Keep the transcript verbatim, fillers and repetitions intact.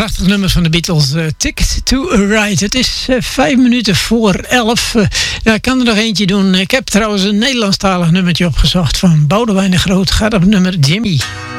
Prachtig nummer van de Beatles, uh, Ticket to a Ride. Het is uh, vijf minuten voor elf. Uh, ja, ik kan er nog eentje doen. Ik heb trouwens een Nederlandstalig nummertje opgezocht van Boudewijn de Groot. Gaat op nummer Jimmy.